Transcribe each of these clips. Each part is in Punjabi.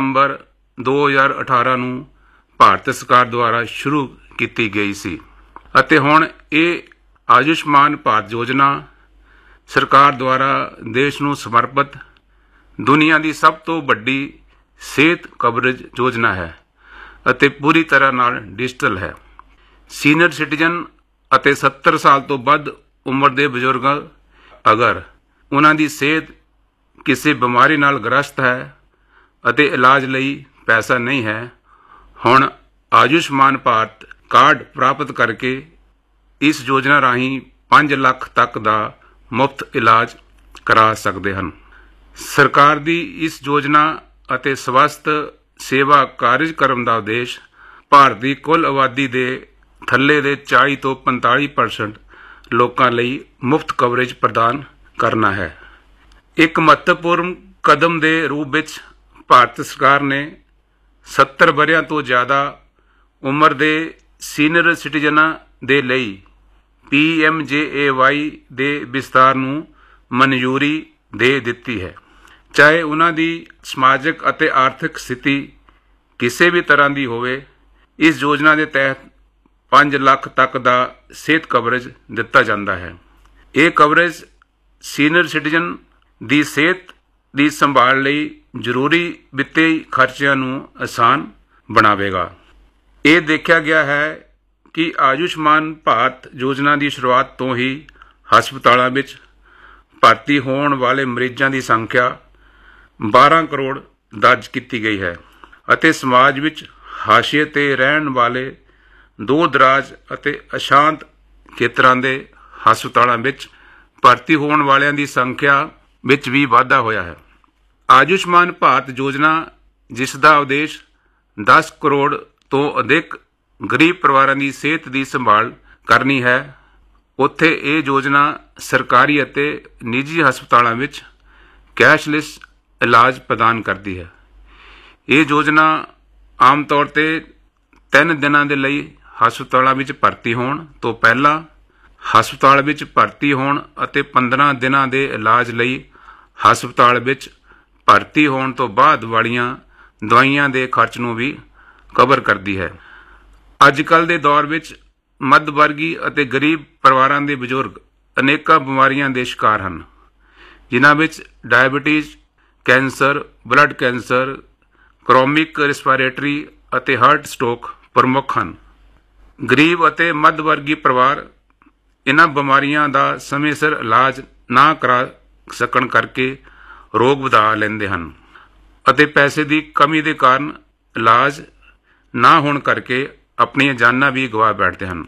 ਨਵੰਬਰ 2018 ਨੂੰ ਭਾਰਤ ਸਰਕਾਰ ਦੁਆਰਾ ਸ਼ੁਰੂ ਕੀਤੀ ਗਈ ਸੀ ਅਤੇ ਹੁਣ ਇਹ ਆਯੁਸ਼ਮਾਨ ਭਾਰਤ ਯੋਜਨਾ ਸਰਕਾਰ ਦੁਆਰਾ ਦੇਸ਼ ਨੂੰ ਸਮਰਪਿਤ ਦੁਨੀਆ ਦੀ ਸਭ ਤੋਂ ਵੱਡੀ ਸਿਹਤ ਕਵਰੇਜ ਯੋਜਨਾ ਹੈ ਅਤੇ ਪੂਰੀ ਤਰ੍ਹਾਂ ਨਾਲ ਡਿਜੀਟਲ ਹੈ। ਸੀਨੀਅਰ ਸਿਟੀਜ਼ਨ ਅਤੇ 70 ਸਾਲ ਤੋਂ ਵੱਧ ਉਮਰ ਦੇ ਬਜ਼ੁਰਗ ਅਗਰ ਉਹਨਾਂ ਦੀ ਸਿਹਤ ਕਿਸੇ ਬਿਮਾਰੀ ਨਾਲ ਗ੍ਰਸਤ ਹੈ ਅਤੇ ਇਲਾਜ ਲਈ ਪੈਸਾ ਨਹੀਂ ਹੈ, ਹੁਣ ਆਯੁਸ਼ਮਾਨ ਭਾਰਤ ਕਾਰਡ ਪ੍ਰਾਪਤ ਕਰਕੇ ਇਸ ਯੋਜਨਾ ਰਾਹੀਂ 5 ਲੱਖ ਤੱਕ ਦਾ ਮੁਫਤ ਇਲਾਜ ਕਰਾ ਸਕਦੇ ਹਨ। ਸਰਕਾਰ ਦੀ ਇਸ ਯੋਜਨਾ ਅਤੇ ਸਵਾਸਥ ਸੇਵਾ ਕਾਰਜਕ੍ਰਮ ਦਾ ਉਦੇਸ਼ ਭਾਰਤ ਦੀ ਕੁੱਲ ਆਬਾਦੀ ਦੇ ਥੱਲੇ ਦੇ 40 ਤੋਂ 45% ਲੋਕਾਂ ਲਈ ਮੁਫਤ ਕਵਰੇਜ ਪ੍ਰਦਾਨ ਕਰਨਾ ਹੈ। ਇੱਕ ਮਹੱਤਵਪੂਰਨ ਕਦਮ ਦੇ ਰੂਪ ਵਿੱਚ ਭਾਰਤ ਸਰਕਾਰ ਨੇ 70 ਵਰ੍ਹਿਆਂ ਤੋਂ ਜ਼ਿਆਦਾ ਉਮਰ ਦੇ ਸੀਨੀਅਰ ਸਿਟੀਜ਼ਨਾਂ ਦੇ ਲਈ PMJAY ਦੇ ਵਿਸਤਾਰ ਨੂੰ ਮਨਜ਼ੂਰੀ ਦੇ ਦਿੱਤੀ ਹੈ। ਚਾਹੇ ਉਹਨਾਂ ਦੀ ਸਮਾਜਿਕ ਅਤੇ ਆਰਥਿਕ ਸਥਿਤੀ ਕਿਸੇ ਵੀ ਤਰ੍ਹਾਂ ਦੀ ਹੋਵੇ, ਇਸ ਯੋਜਨਾ ਦੇ ਤਹਿਤ 5 ਲੱਖ ਤੱਕ ਦਾ ਸਿਹਤ ਕਵਰੇਜ ਦਿੱਤਾ ਜਾਂਦਾ ਹੈ। ਇਹ ਕਵਰੇਜ ਸੀਨੀਅਰ ਸਿਟੀਜ਼ਨ ਦੀ ਸਿਹਤ ਦੀ ਸੰਭਾਲ ਲਈ ਜ਼ਰੂਰੀ ਵਿੱਤੀ ਖਰਚਿਆਂ ਨੂੰ ਆਸਾਨ ਬਣਾਵੇਗਾ। ਇਹ ਦੇਖਿਆ ਗਿਆ ਹੈ ਕਿ ਆਯੁਸ਼ਮਾਨ ਭਾਰਤ ਯੋਜਨਾ ਦੀ ਸ਼ੁਰੂਆਤ ਤੋਂ ਹੀ ਹਸਪਤਾਲਾਂ ਵਿੱਚ ਭਰਤੀ ਹੋਣ ਵਾਲੇ ਮਰੀਜ਼ਾਂ ਦੀ ਸੰਖਿਆ 12 ਕਰੋੜ ਦਰਜ ਕੀਤੀ ਗਈ ਹੈ ਅਤੇ ਸਮਾਜ ਵਿੱਚ ਹਾਸ਼ੀਏ ਤੇ ਰਹਿਣ ਵਾਲੇ ਦੂਰ ਦਰਾਜ ਅਤੇ ਅਸ਼ਾਂਤ ਖੇਤਰਾਂ ਦੇ ਹਸਪਤਾਲਾਂ ਵਿੱਚ ਭਰਤੀ ਹੋਣ ਵਾਲਿਆਂ ਦੀ ਸੰਖਿਆ ਵਿੱਚ ਵੀ ਵਾਧਾ ਹੋਇਆ ਹੈ। ਆਯੁਸ਼ਮਾਨ ਭਾਰਤ ਯੋਜਨਾ, ਜਿਸ ਦਾ ਉਦੇਸ਼ 10 ਕਰੋੜ ਤੋਂ ਅਧਿਕ ਗਰੀਬ ਪਰਿਵਾਰਾਂ ਦੀ ਸਿਹਤ ਦੀ ਸੰਭਾਲ ਕਰਨੀ ਹੈ, ਉੱਥੇ ਇਹ ਯੋਜਨਾ ਸਰਕਾਰੀ ਅਤੇ ਨਿੱਜੀ ਹਸਪਤਾਲਾਂ ਵਿੱਚ ਕੈਸ਼ਲੈਸ ਇਲਾਜ ਪ੍ਰਦਾਨ ਕਰਦੀ ਹੈ। ਇਹ ਯੋਜਨਾ ਆਮ ਤੌਰ ਤੇ 3 ਦਿਨਾਂ ਦੇ ਲਈ ਹਸਪਤਾਲਾਂ ਵਿੱਚ ਭਰਤੀ ਹੋਣ ਤੋਂ ਪਹਿਲਾਂ, ਹਸਪਤਾਲ ਵਿੱਚ ਭਰਤੀ ਹੋਣ ਅਤੇ 15 ਦਿਨਾਂ ਦੇ ਇਲਾਜ ਲਈ ਹਸਪਤਾਲ ਵਿੱਚ ਭਰਤੀ ਹੋਣ ਤੋਂ ਬਾਅਦ ਵਾਲੀਆਂ ਦਵਾਈਆਂ ਦੇ ਖਰਚ ਨੂੰ ਵੀ ਕਵਰ ਕਰਦੀ ਹੈ। ਅੱਜ ਕੱਲ੍ਹ ਦੇ ਦੌਰ ਵਿੱਚ ਮੱਧ ਵਰਗੀ ਅਤੇ ਗਰੀਬ ਪਰਿਵਾਰਾਂ ਦੇ ਬਜ਼ੁਰਗ ਅਨੇਕਾਂ ਬਿਮਾਰੀਆਂ ਦੇ ਸ਼ਿਕਾਰ ਹਨ, ਜਿਨ੍ਹਾਂ ਵਿੱਚ diabetes, cancer, blood cancer, chronic respiratory ਅਤੇ ਹਾਰਟ ਸਟ੍ਰੋਕ ਪ੍ਰਮੁੱਖ ਹਨ। ਗਰੀਬ ਅਤੇ ਮੱਧ ਵਰਗੀ ਪਰਿਵਾਰ ਇਹਨਾਂ ਬਿਮਾਰੀਆਂ ਦਾ ਸਮੇਂ ਸਿਰ ਇਲਾਜ ਨਾ ਕਰਾ ਸਕਣ ਕਰਕੇ ਰੋਗ ਵਧਾ ਲੈਂਦੇ ਹਨ ਅਤੇ ਪੈਸੇ ਦੀ ਕਮੀ ਦੇ ਕਾਰਨ ਇਲਾਜ ਨਾ ਹੋਣ ਕਰਕੇ ਆਪਣੀਆਂ ਜਾਨਾਂ ਵੀ ਗਵਾ ਬੈਠਦੇ ਹਨ।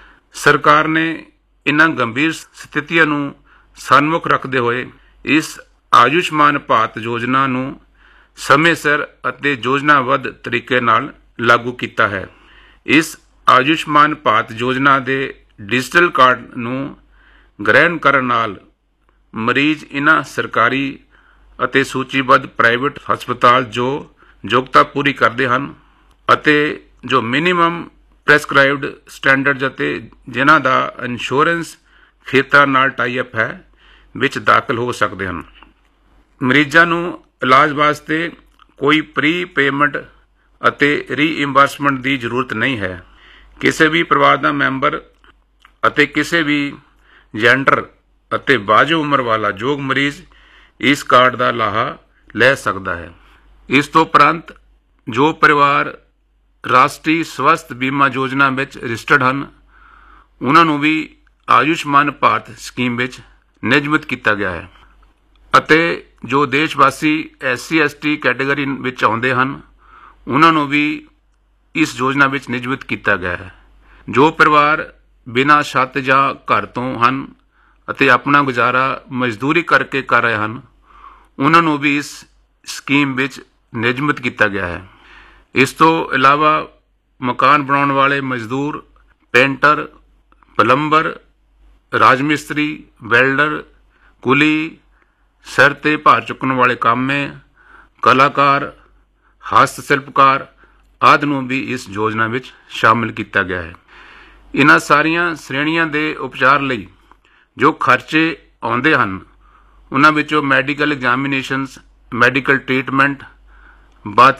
ਸਰਕਾਰ ਨੇ ਇਹਨਾਂ ਗੰਭੀਰ ਸਥਿਤੀਆਂ ਨੂੰ ਸਨਮੁਖ ਰੱਖਦੇ ਹੋਏ ਇਸ ਆਯੁਸ਼ਮਾਨ ਭਾਰਤ ਯੋਜਨਾ ਨੂੰ ਸਮੇਂ ਸਿਰ ਅਤੇ ਯੋਜਨਾਬੱਧ ਤਰੀਕੇ ਨਾਲ ਲਾਗੂ ਕੀਤਾ ਹੈ। ਇਸ ਆਯੁਸ਼ਮਾਨ ਭਾਰਤ ਯੋਜਨਾ ਦੇ ਡਿਜੀਟਲ ਕਾਰਡ ਨੂੰ ਗ੍ਰਹਿਣ ਕਰਨ ਨਾਲ ਮਰੀਜ਼ ਇਹਨਾਂ ਸਰਕਾਰੀ ਅਤੇ ਸੂਚੀਬੱਧ ਪ੍ਰਾਈਵੇਟ ਹਸਪਤਾਲ ਜੋ ਯੋਗਤਾ ਪੂਰੀ ਕਰਦੇ ਹਨ ਅਤੇ ਜੋ ਮਿਨੀਮਮ ਪ੍ਰੈਸਕ੍ਰਾਈਬਡ ਸਟੈਂਡਰਡਜ਼ ਅਤੇ ਜਿਨ੍ਹਾਂ ਦਾ ਇੰਸ਼ੋਰੈਂਸ ਖੇਤਰਾਂ ਨਾਲ ਟਾਈ-ਅਪ ਹੈ ਵਿੱਚ ਦਾਖਲ ਹੋ ਸਕਦੇ ਹਨ। ਮਰੀਜ਼ਾਂ ਨੂੰ ਇਲਾਜ ਵਾਸਤੇ ਕੋਈ ਪ੍ਰੀ ਪੇਮੈਂਟ ਅਤੇ ਰੀਇੰਬਰਸਮੈਂਟ ਦੀ ਜ਼ਰੂਰਤ ਨਹੀਂ ਹੈ। ਕਿਸੇ ਵੀ ਪਰਿਵਾਰ ਦਾ ਮੈਂਬਰ ਅਤੇ ਕਿਸੇ ਵੀ ਜੈਂਡਰ ਅਤੇ ਵਾਜਬ ਉਮਰ ਵਾਲਾ ਯੋਗ ਮਰੀਜ਼ ਇਸ ਕਾਰਡ ਦਾ ਲਾਹਾ ਲੈ ਸਕਦਾ ਹੈ। ਇਸ ਤੋਂ ਉਪਰੰਤ ਜੋ ਪਰਿਵਾਰ ਰਾਸ਼ਟਰੀ ਸਵਾਸਥ ਬੀਮਾ ਯੋਜਨਾ ਵਿੱਚ ਰਜਿਸਟਰਡ ਹਨ, ਉਹਨਾਂ ਨੂੰ ਵੀ ਆਯੁਸ਼ਮਾਨ ਭਾਰਤ ਸਕੀਮ ਵਿੱਚ ਨਿਯਮਿਤ ਕੀਤਾ ਗਿਆ ਹੈ ਅਤੇ ਜੋ ਦੇਸ਼ ਵਾਸੀ SC/ST ਕੈਟੇਗਰੀ ਵਿੱਚ ਆਉਂਦੇ ਹਨ, ਉਹਨਾਂ ਨੂੰ ਵੀ ਇਸ ਯੋਜਨਾ ਵਿੱਚ ਨਿਯਮਿਤ ਕੀਤਾ ਗਿਆ ਹੈ। ਜੋ ਪਰਿਵਾਰ ਬਿਨਾਂ ਛੱਤ ਜਾਂ ਘਰ ਤੋਂ ਹਨ ਅਤੇ ਆਪਣਾ ਗੁਜ਼ਾਰਾ ਮਜ਼ਦੂਰੀ ਕਰਕੇ ਕਰ ਰਹੇ ਹਨ, ਉਹਨਾਂ ਨੂੰ ਵੀ ਇਸ ਸਕੀਮ ਵਿੱਚ ਨਿਯਮਿਤ ਕੀਤਾ ਗਿਆ ਹੈ। ਇਸ ਤੋਂ ਇਲਾਵਾ ਮਕਾਨ ਬਣਾਉਣ ਵਾਲੇ ਮਜ਼ਦੂਰ, ਪੇਂਟਰ, ਪਲੰਬਰ, ਰਾਜ ਮਿਸਤਰੀ, ਵੈਲਡਰ, ਕੁਲੀ, ਸਿਰ ਤੇ ਭਾਰ ਚੁੱਕਣ ਵਾਲੇ ਕਾਮੇ, ਕਲਾਕਾਰ, ਹਸਤ ਸ਼ਿਲਪਕਾਰ ਆਦਿ ਨੂੰ ਵੀ ਇਸ ਯੋਜਨਾ ਵਿੱਚ ਸ਼ਾਮਿਲ ਕੀਤਾ ਗਿਆ ਹੈ। ਇਹਨਾਂ ਸਾਰੀਆਂ ਸ਼੍ਰੇਣੀਆਂ ਦੇ ਉਪਚਾਰ ਲਈ ਜੋ ਖਰਚੇ ਆਉਂਦੇ ਹਨ, ਉਹਨਾਂ ਵਿੱਚੋਂ ਮੈਡੀਕਲ ਐਗਜ਼ਾਮੀਨੇਸ਼ਨਸ, ਮੈਡੀਕਲ ਟ੍ਰੀਟਮੈਂਟ, ਬਾਅਦ